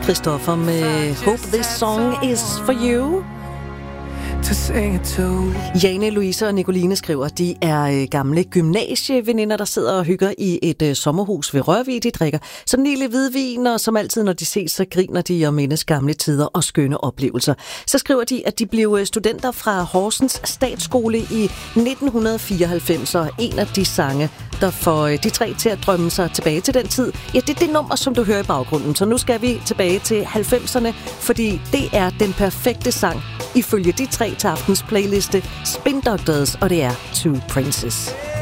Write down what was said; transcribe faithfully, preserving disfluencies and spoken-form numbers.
Christoffer med Hope This Song Is For You. Jane, Louise og Nicoline skriver, de er gamle gymnasieveninder, der sidder og hygger i et uh, sommerhus ved Rørvig. De drikker sådan en lille hvidvin, og som altid, når de ses, så griner de og mindes gamle tider og skønne oplevelser. Så skriver de, at de blev studenter fra Horsens Statsskole i nitten fireoghalvfems, og en af de sange, der får de tre til at drømme sig tilbage til den tid, ja, det er det nummer, som du hører i baggrunden. Så nu skal vi tilbage til halvfemserne, fordi det er den perfekte sang, ifølge de tre til aftens playliste Spin Doctors, og det er Two Princes.